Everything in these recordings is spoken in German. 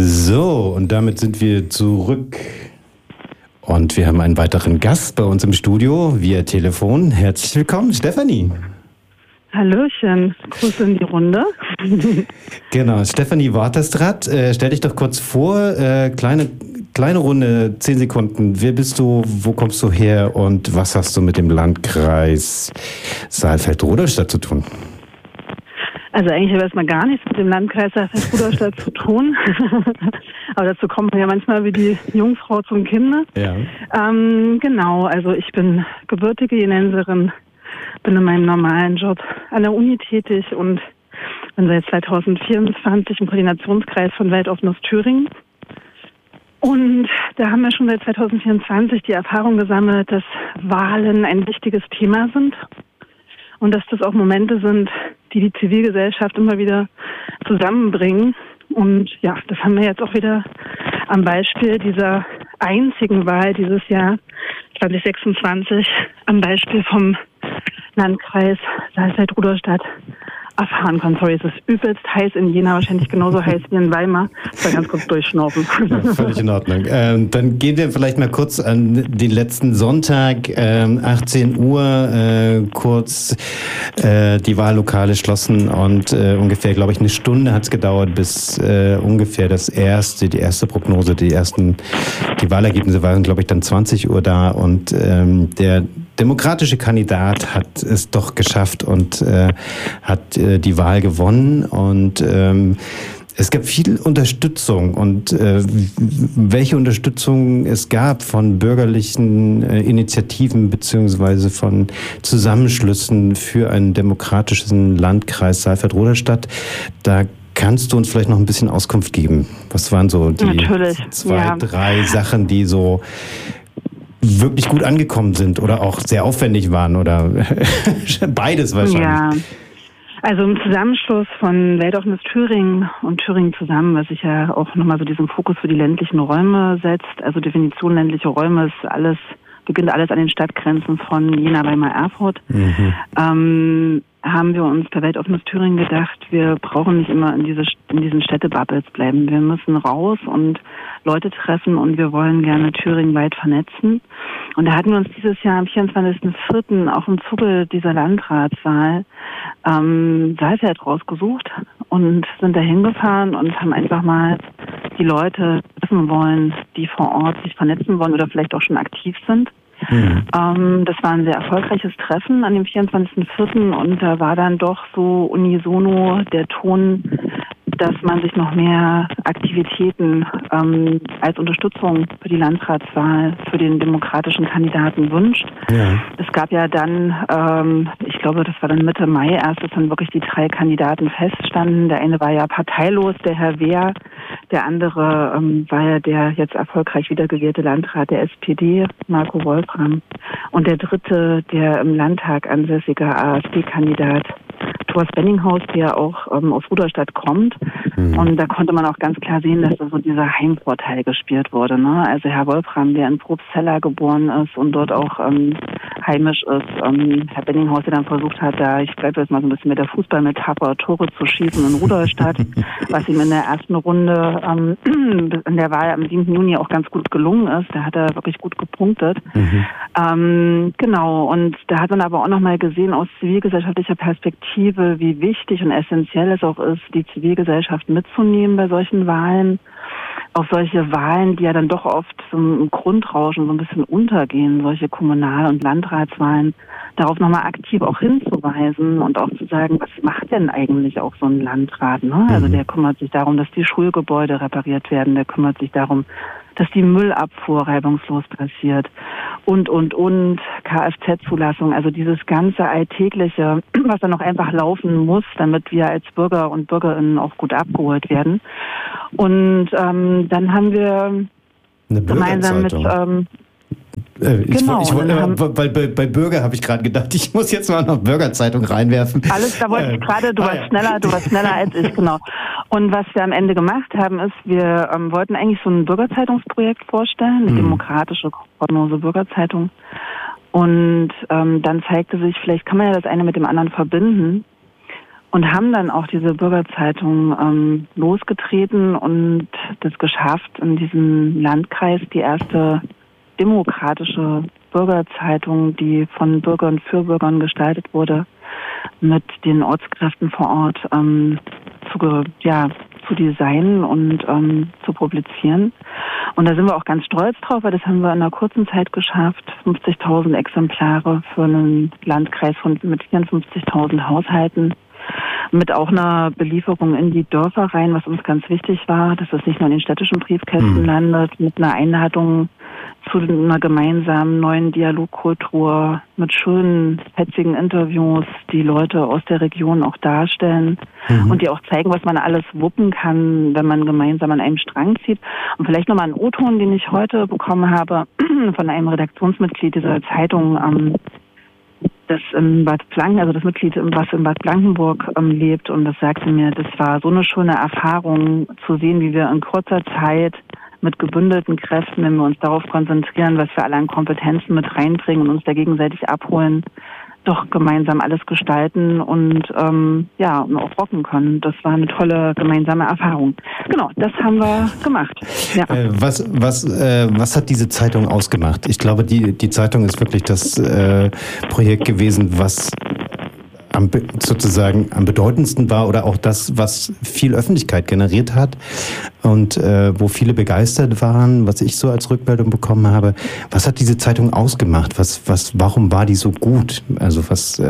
So, und damit sind wir zurück. Und wir haben einen weiteren Gast bei uns im Studio via Telefon. Herzlich willkommen, Stefanie. Hallöchen, Grüße in die Runde. Genau, Stefanie Waterstraat, stell dich doch kurz vor, kleine Runde, 10 Sekunden. Wer bist du, wo kommst du her und was hast du mit dem Landkreis Saalfeld-Rudolstadt zu tun? Also eigentlich habe ich erstmal gar nichts mit dem Landkreis Saalfeld-Rudolstadt zu tun. Aber dazu kommt man ja manchmal wie die Jungfrau zum Kinde. Ja. Genau, also ich bin gebürtige Jenenserin, bin in meinem normalen Job an der Uni tätig und bin seit 2024 im Koordinationskreis von Weltoffenes Thüringen. Und da haben wir schon seit 2024 die Erfahrung gesammelt, dass Wahlen ein wichtiges Thema sind und dass das auch Momente sind, die die Zivilgesellschaft immer wieder zusammenbringen. Und ja, das haben wir jetzt auch wieder am Beispiel dieser einzigen Wahl dieses Jahr 2026, am Beispiel vom Landkreis Saalfeld-Rudolstadt erfahren können. Sorry, es ist übelst heiß in Jena, wahrscheinlich genauso heiß wie in Weimar. Ich war ganz kurz durchschnaufen. Ja, völlig in Ordnung. Dann gehen wir vielleicht mal kurz an den letzten Sonntag, 18 Uhr, kurz die Wahllokale schlossen und ungefähr, glaube ich, eine Stunde hat es gedauert, bis ungefähr die erste Prognose, die Wahlergebnisse waren, glaube ich, dann 20 Uhr da und der demokratische Kandidat hat es doch geschafft und hat die Wahl gewonnen und es gab viel Unterstützung und welche Unterstützung es gab von bürgerlichen Initiativen beziehungsweise von Zusammenschlüssen für einen demokratischen Landkreis Saalfeld-Rudolstadt, da kannst du uns vielleicht noch ein bisschen Auskunft geben? Was waren so die drei Sachen, die so wirklich gut angekommen sind oder auch sehr aufwendig waren oder beides wahrscheinlich? Ja, also im Zusammenschluss von Weltoffenes Thüringen und Thüringen zusammen, was sich ja auch nochmal so diesen Fokus für die ländlichen Räume setzt, also Definition ländliche Räume ist beginnt alles an den Stadtgrenzen von Jena, Weimar, Erfurt. Haben wir uns bei Weltoffenes Thüringen gedacht, wir brauchen nicht immer in diesen Städtebubbles bleiben. Wir müssen raus und Leute treffen und wir wollen gerne Thüringen weit vernetzen. Und da hatten wir uns dieses Jahr am 24.04. auch im Zuge dieser Landratswahl Saalfeld rausgesucht und sind da hingefahren und haben einfach mal die Leute treffen wollen, die vor Ort sich vernetzen wollen oder vielleicht auch schon aktiv sind. Das war ein sehr erfolgreiches Treffen an dem 24.04. und da war dann doch so unisono der Ton, dass man sich noch mehr Aktivitäten als Unterstützung für die Landratswahl für den demokratischen Kandidaten wünscht. Ja. Es gab ja dann, ich glaube, das war dann Mitte Mai erst, dass dann wirklich die 3 Kandidaten feststanden. Der eine war ja parteilos, der Herr Wehr. Der andere war ja der jetzt erfolgreich wiedergewählte Landrat der SPD, Marco Wolfram. Und der dritte, der im Landtag ansässige AfD-Kandidat, Thorsten Benninghaus, der auch aus Rudolstadt kommt. Und da konnte man auch ganz klar sehen, dass da so dieser Heimvorteil gespielt wurde. Ne? Also Herr Wolfram, der in Probstzella geboren ist und dort auch heimisch ist. Herr Benninghaus, der dann versucht hat, ich bleibe jetzt mal so ein bisschen mit der Fußballmetapher, Tore zu schießen in Rudolstadt, was ihm in der ersten Runde in der Wahl am 7. Juni auch ganz gut gelungen ist. Da hat er wirklich gut gepunktet. Genau, und da hat man aber auch nochmal gesehen aus zivilgesellschaftlicher Perspektive, wie wichtig und essentiell es auch ist, die Zivilgesellschaft mitzunehmen bei solchen Wahlen. Auch solche Wahlen, die ja dann doch oft so im Grundrauschen so ein bisschen untergehen, solche Kommunal- und Landratswahlen, darauf nochmal aktiv auch hinzuweisen und auch zu sagen, was macht denn eigentlich auch so ein Landrat? Ne? Also der kümmert sich darum, dass die Schulgebäude repariert werden, der kümmert sich darum, dass die Müllabfuhr reibungslos passiert und Kfz-Zulassung, also dieses ganze Alltägliche, was dann noch einfach laufen muss, damit wir als Bürger und Bürgerinnen auch gut abgeholt werden. Und dann haben wir gemeinsam mit bei Bürger habe ich gerade gedacht, ich muss jetzt mal noch Bürgerzeitung reinwerfen. Alles, da wollte ich gerade, du warst schneller als ich, genau. Und was wir am Ende gemacht haben, ist, wir wollten eigentlich so ein Bürgerzeitungsprojekt vorstellen, eine demokratische, kostenlose Bürgerzeitung. Und dann zeigte sich, vielleicht kann man ja das eine mit dem anderen verbinden. und haben dann auch diese Bürgerzeitung losgetreten und das geschafft, in diesem Landkreis die erste demokratische Bürgerzeitung, die von Bürgern für Bürgern gestaltet wurde, mit den Ortskräften vor Ort zu designen und zu publizieren. Und da sind wir auch ganz stolz drauf, weil das haben wir in einer kurzen Zeit geschafft. 50.000 Exemplare für einen Landkreis mit 54.000 Haushalten. Mit auch einer Belieferung in die Dörfer rein, was uns ganz wichtig war, dass es nicht nur in den städtischen Briefkästen landet, mit einer Einladung zu einer gemeinsamen neuen Dialogkultur, mit schönen, fetzigen Interviews, die Leute aus der Region auch darstellen und die auch zeigen, was man alles wuppen kann, wenn man gemeinsam an einem Strang zieht. Und vielleicht nochmal einen O-Ton, den ich heute bekommen habe von einem Redaktionsmitglied dieser Zeitung, das in Bad Blanken, also das Mitglied, was in Bad Blankenburg lebt, und das sagte mir, das war so eine schöne Erfahrung zu sehen, wie wir in kurzer Zeit mit gebündelten Kräften, wenn wir uns darauf konzentrieren, was wir alle an Kompetenzen mit reinbringen und uns da gegenseitig abholen, doch gemeinsam alles gestalten und auch rocken können. Das war eine tolle gemeinsame Erfahrung. Genau, das haben wir gemacht. Ja. Was hat diese Zeitung ausgemacht? Ich glaube, die Zeitung ist wirklich das Projekt gewesen, was am bedeutendsten war, oder auch das, was viel Öffentlichkeit generiert hat und wo viele begeistert waren, was ich so als Rückmeldung bekommen habe. Was hat diese Zeitung ausgemacht? Warum war die so gut? Also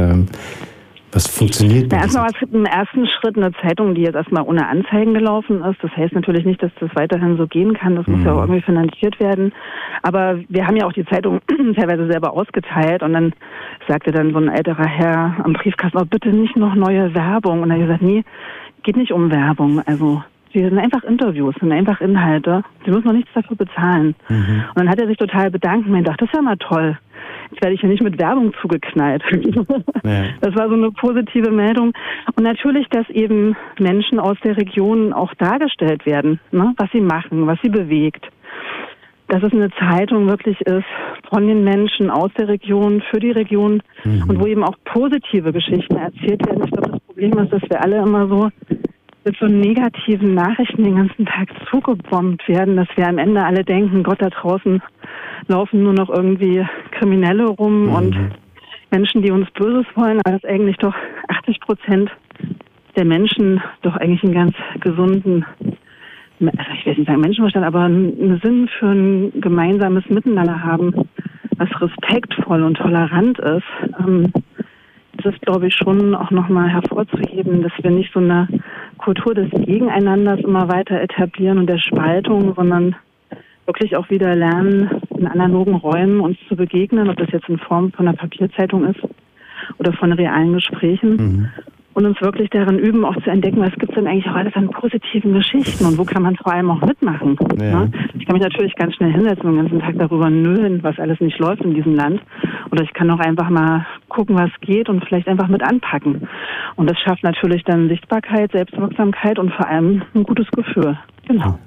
was funktioniert? Erstmal war es im ersten Schritt eine Zeitung, die jetzt erstmal ohne Anzeigen gelaufen ist. Das heißt natürlich nicht, dass das weiterhin so gehen kann. Das muss ja auch irgendwie finanziert werden. Aber wir haben ja auch die Zeitung teilweise selber ausgeteilt, und dann sagte dann so ein älterer Herr am Briefkasten, bitte nicht noch neue Werbung. Und er hat gesagt, nee, geht nicht um Werbung. Also die sind einfach Interviews, sind einfach Inhalte. Sie müssen noch nichts dafür bezahlen. Und dann hat er sich total bedankt und dachte, das ist ja mal toll. Jetzt werde ich ja nicht mit Werbung zugeknallt. Ja. Das war so eine positive Meldung. Und natürlich, dass eben Menschen aus der Region auch dargestellt werden, ne? Was sie machen, was sie bewegt. Dass es eine Zeitung wirklich ist von den Menschen aus der Region, für die Region, und wo eben auch positive Geschichten erzählt werden. Ich glaube, das Problem ist, dass wir alle immer so mit so negativen Nachrichten den ganzen Tag zugebombt werden, dass wir am Ende alle denken, Gott, da draußen laufen nur noch irgendwie Kriminelle rum und Menschen, die uns Böses wollen, aber dass eigentlich doch 80% der Menschen doch eigentlich einen ganz gesunden, also ich will nicht sagen Menschenverstand, aber einen Sinn für ein gemeinsames Miteinander haben, was respektvoll und tolerant ist. Das ist, glaube ich, schon auch nochmal hervorzuheben, dass wir nicht so eine Kultur des Gegeneinanders immer weiter etablieren und der Spaltung, sondern wirklich auch wieder lernen, in analogen Räumen uns zu begegnen, ob das jetzt in Form von einer Papierzeitung ist oder von realen Gesprächen. Und uns wirklich darin üben, auch zu entdecken, was gibt es denn eigentlich auch alles an positiven Geschichten und wo kann man vor allem auch mitmachen. Ja. Ne? Ich kann mich natürlich ganz schnell hinsetzen und den ganzen Tag darüber nölen, was alles nicht läuft in diesem Land. Oder ich kann auch einfach mal gucken, was geht und vielleicht einfach mit anpacken. Und das schafft natürlich dann Sichtbarkeit, Selbstwirksamkeit und vor allem ein gutes Gefühl. Genau.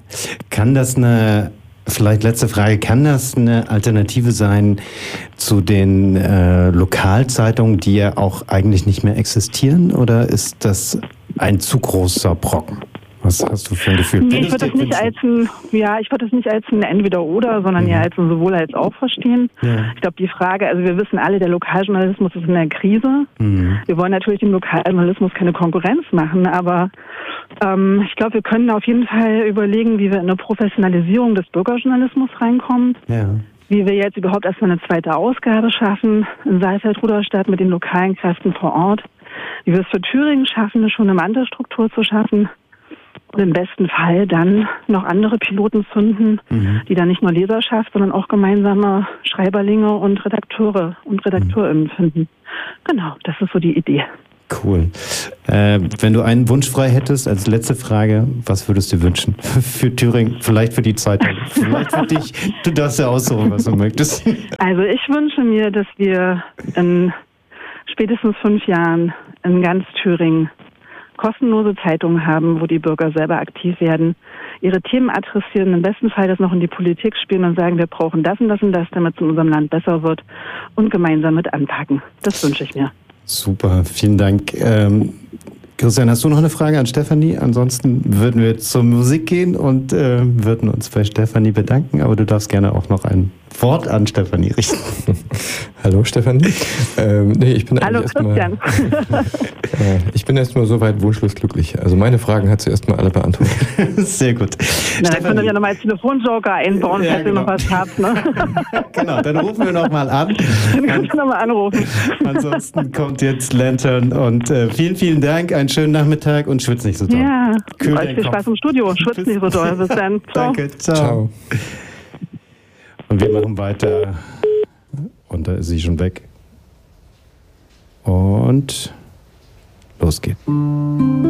Vielleicht letzte Frage, kann das eine Alternative sein zu den Lokalzeitungen, die ja auch eigentlich nicht mehr existieren, oder ist das ein zu großer Brocken? Was hast du für ein Gefühl? Nee, ich würde das nicht als ein Entweder-Oder, sondern eher als ein Sowohl als auch verstehen. Ja. Ich glaube, die Frage, also wir wissen alle, der Lokaljournalismus ist in der Krise. Wir wollen natürlich dem Lokaljournalismus keine Konkurrenz machen, aber ich glaube, wir können auf jeden Fall überlegen, wie wir in eine Professionalisierung des Bürgerjournalismus reinkommen. Ja. Wie wir jetzt überhaupt erstmal eine zweite Ausgabe schaffen in Saalfeld-Rudolstadt mit den lokalen Kräften vor Ort. Wie wir es für Thüringen schaffen, eine schöne Mantelstruktur zu schaffen. Und im besten Fall dann noch andere Piloten zünden, die dann nicht nur Leserschaft, sondern auch gemeinsame Schreiberlinge und Redakteure und RedakteurInnen finden. Genau, das ist so die Idee. Cool. Wenn du einen Wunsch frei hättest, als letzte Frage, was würdest du dir wünschen? Für Thüringen, vielleicht für die Zeitung, vielleicht für dich. Du darfst ja aussuchen, was du möchtest. Also ich wünsche mir, dass wir in spätestens 5 Jahren in ganz Thüringen kostenlose Zeitungen haben, wo die Bürger selber aktiv werden, ihre Themen adressieren, im besten Fall das noch in die Politik spielen und sagen, wir brauchen das und das und das, damit es in unserem Land besser wird, und gemeinsam mit anpacken. Das wünsche ich mir. Super, vielen Dank. Christian, hast du noch eine Frage an Stefanie? Ansonsten würden wir jetzt zur Musik gehen und würden uns bei Stefanie bedanken, aber du darfst gerne auch noch ein Wort an Stefanie richten. Hallo Stefanie. Ich bin Hallo Christian. Ich bin erstmal soweit wunschlos glücklich. Also meine Fragen hat sie erstmal alle beantwortet. Sehr gut. Na, dann könnt ihr ja nochmal als Telefonjoker einbauen, falls ihr noch was habt. Ne? Genau, dann rufen wir nochmal an. Dann könnt ihr nochmal anrufen. Ansonsten kommt jetzt Lantern und vielen, vielen Dank, einen schönen Nachmittag und schwitzt nicht so doll. Ja, Kühl euch viel Spaß im Studio. Schwitzt nicht so doll. Bis dann. Ciao. Danke, ciao. Ciao. Und wir machen weiter. Und da ist sie schon weg. Und los geht's.